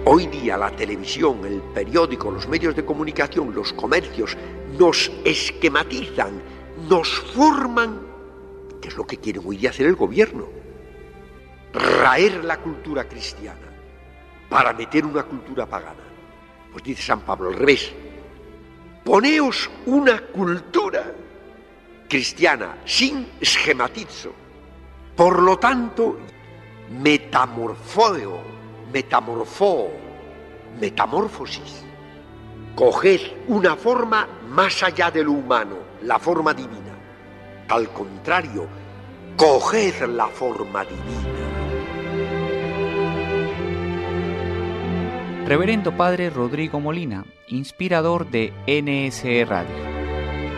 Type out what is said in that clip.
Hoy día la televisión, el periódico, los medios de comunicación, los comercios nos esquematizan, nos forman, que es lo que quiere hoy día hacer el gobierno, raer la cultura cristiana para meter una cultura pagana. Pues dice San Pablo al revés, poneos una cultura cristiana sin esquematizo, por lo tanto, metamorfosis. Coged una forma más allá de lo humano, la forma divina. Al contrario, coged la forma divina. Reverendo Padre Rodrigo Molina, inspirador de NSE Radio.